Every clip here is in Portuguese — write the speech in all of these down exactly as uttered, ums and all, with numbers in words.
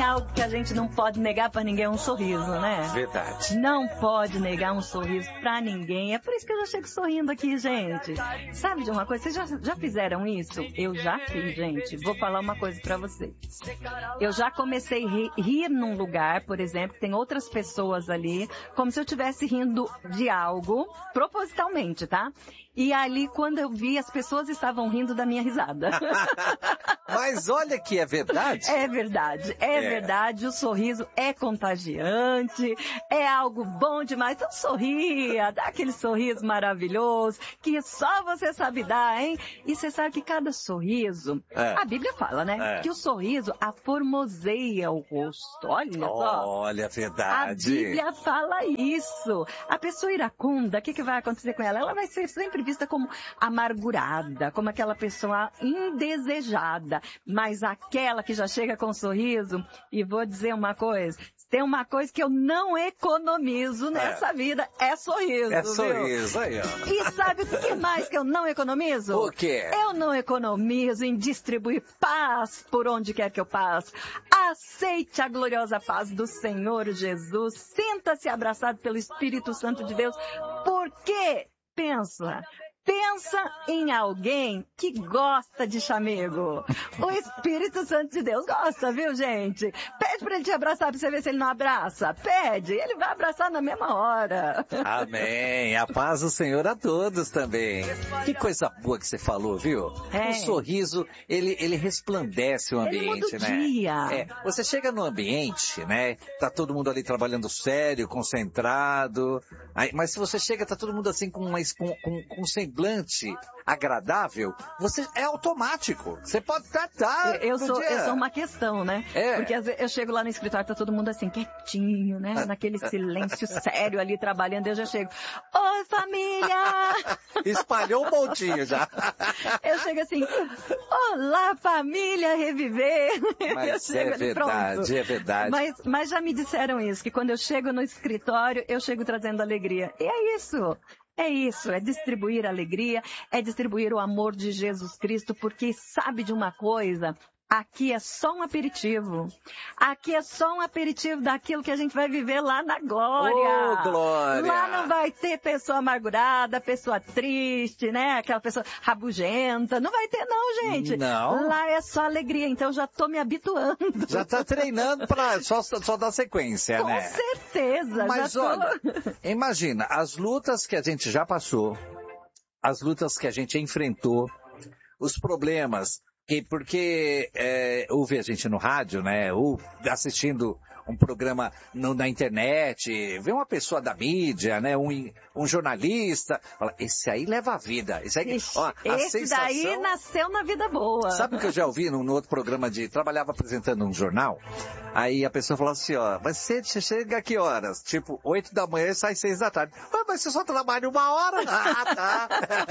algo que a gente não pode negar pra ninguém, é um sorriso, né? Verdade. Não pode negar um sorriso pra ninguém. É por isso que eu já chego sorrindo aqui, gente. Sabe de uma coisa? Vocês já, já fizeram isso? Eu já fiz, gente. Vou falar uma coisa pra vocês. Eu já comecei a rir, rir num lugar, por exemplo, que tem outras pessoas ali, como se eu estivesse rindo de algo, propositalmente, tá? E ali, quando eu vi, as pessoas estavam rindo da minha risada. Mas olha que é verdade. É verdade, é, é verdade. O sorriso é contagiante, é algo bom demais. Então sorria, dá aquele sorriso maravilhoso, que só você sabe dar, hein? E você sabe que cada sorriso, é. a Bíblia fala, né? É. Que o sorriso aformoseia o rosto. Olha só. Olha, verdade. A Bíblia fala isso. A pessoa iracunda, o que, que vai acontecer com ela? Ela vai ser sempre vista como amargurada, como aquela pessoa indesejada, mas aquela que já chega com um sorriso, e vou dizer uma coisa, tem uma coisa que eu não economizo nessa é. vida, é sorriso, É viu? sorriso, aí ó. E sabe o que mais que eu não economizo? O quê? Eu não economizo em distribuir paz por onde quer que eu passe. Aceite a gloriosa paz do Senhor Jesus, sinta-se abraçado pelo Espírito Santo de Deus, porque Pensa, pensa em alguém que gosta de chamego. O Espírito Santo de Deus gosta, viu, gente? Pede pra ele te abraçar pra você ver se ele não abraça. Pede, ele vai abraçar na mesma hora. Amém. A paz do Senhor a todos também. Que coisa boa que você falou, viu? É. O sorriso, ele, ele resplandece o ambiente, ele muda o né? dia. É. Você chega no ambiente, né? Tá todo mundo ali trabalhando sério, concentrado. Aí, mas se você chega, tá todo mundo assim com, uma, com, com, com um semblante agradável, você é automático. Você pode tratar. Eu, eu, sou, eu sou uma questão, né? É. Porque às vezes eu chego lá no escritório, tá todo mundo assim, quietinho, né? Naquele silêncio sério ali trabalhando, eu já chego. Oi, família! Espalhou um montinho já. Eu chego assim, olá, família, reviver. Mas é ali, verdade, pronto. é verdade. Mas, mas já me disseram isso, que quando eu chego no escritório, eu chego trazendo alegria. E é isso. É isso, é distribuir alegria, é distribuir o amor de Jesus Cristo, porque sabe de uma coisa? Aqui é só um aperitivo. Aqui é só um aperitivo daquilo que a gente vai viver lá na glória. Oh, glória! Lá não vai ter pessoa amargurada, pessoa triste, né? Aquela pessoa rabugenta. Não vai ter não, gente. Não. Lá é só alegria, então eu já tô me habituando. Já tá treinando pra só, só dar sequência, Com né? Com certeza. Mas já tô... olha, imagina, as lutas que a gente já passou, as lutas que a gente enfrentou, os problemas... E porque é, ouve a gente no rádio, né, ou assistindo um programa no, na internet, vê uma pessoa da mídia, né, um, um jornalista, fala, esse aí leva a vida. Esse, aí, Ixi, ó, a esse sensação... daí nasceu na vida boa. Sabe o que eu já ouvi no, no outro programa de... Trabalhava apresentando um jornal, aí a pessoa falou assim, ó, mas você chega a que horas? Tipo, oito da manhã e sai seis da tarde. Ah, mas você só trabalha uma hora? Ah, tá.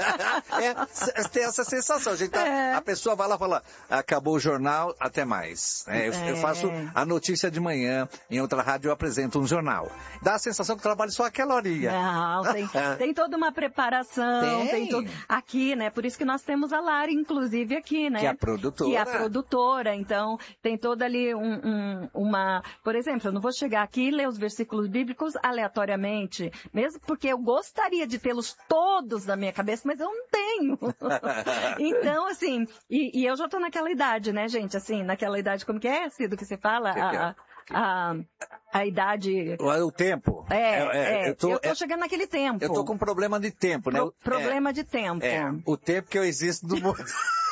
É, tem essa sensação. A, gente tá, é. a pessoa vai lá e fala, acabou o jornal, até mais. É, eu, é. eu faço a notícia de manhã, em outra rádio eu apresento um jornal. Dá a sensação que eu trabalho só aquela horinha. Não, tem, tem toda uma preparação. Tem. tem todo, aqui, né? Por isso que nós temos a Lari, inclusive, aqui, né? Que é a produtora. Que é a produtora. Então, tem toda ali um, um, uma... Por exemplo, eu não vou chegar aqui e ler os versículos bíblicos aleatoriamente, mesmo porque eu gostaria de tê-los todos na minha cabeça, mas eu não tenho. Então, assim, e, e eu já tô naquela idade, né, gente? Assim, naquela idade, como que é, Cido, que você fala? Que a, que é? a, a idade... O, o tempo. É, é, é. Eu tô, eu tô é, chegando naquele tempo. Eu tô com problema de tempo, né? Pro, problema é, de tempo. É, o tempo que eu existo no mundo.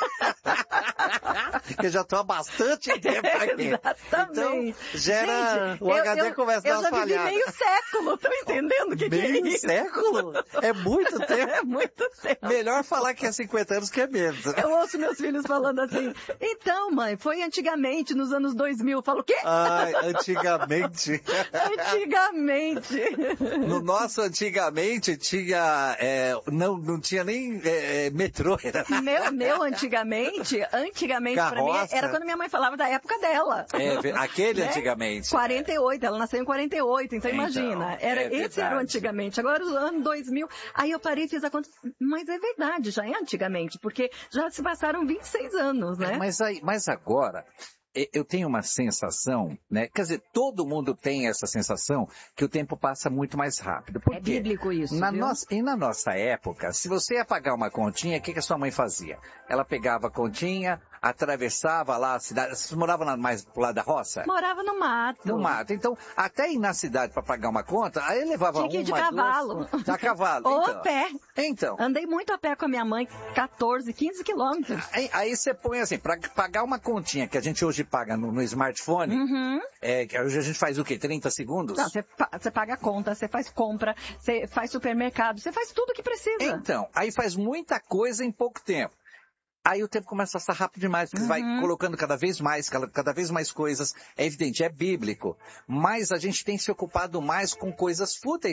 Que eu já tô há bastante tempo aqui. Exatamente. Então, gera... Gente, o H D eu, eu, começa a dar uma falhada. Eu já vivi meio século, tá entendendo o que, que é isso? Meio século? É muito tempo. É muito tempo. Melhor falar que é cinquenta anos que é menos. Eu ouço meus filhos falando assim, então, mãe, foi antigamente, nos anos dois mil. Eu falo, o quê? Ai, antigamente. Antigamente. No nosso antigamente tinha, é, não, não tinha nem é, metrô. Era... Meu, meu antigamente, antigamente pra mim, era quando minha mãe falava da época dela. É, aquele né? antigamente. quarenta e oito, ela nasceu em quarenta e oito, então, então imagina. Era, é esse era o antigamente. Agora, o ano dois mil, aí eu parei e fiz a conta, mas é verdade, já é antigamente, porque já se passaram vinte e seis anos, né? É, mas, aí, mas agora... eu tenho uma sensação, né? Quer dizer, todo mundo tem essa sensação que o tempo passa muito mais rápido. Por É quê? bíblico isso, na viu? nossa, E na nossa época, se você ia pagar uma continha, o que, que a sua mãe fazia? Ela pegava a continha, atravessava lá a cidade. Você morava na, mais pro lado da roça? Morava no mato. No mato. Então, até ir na cidade para pagar uma conta, aí levava Tinha que ir de uma, cavalo. duas... De cavalo. Ou então. a pé. Então. Andei muito a pé com a minha mãe, quatorze, quinze quilômetros. Aí, aí você põe assim, para pagar uma continha que a gente hoje paga no, no smartphone, Uhum. é, que hoje a gente faz o quê? trinta segundos? Não, você, pa- você paga a conta, você faz compra, você faz supermercado, você faz tudo o que precisa. Então, aí faz muita coisa em pouco tempo. Aí o tempo começa a passar rápido demais, porque Uhum. você vai colocando cada vez mais, cada, cada vez mais coisas. É evidente, é bíblico. Mas a gente tem se ocupado mais com coisas fúteis.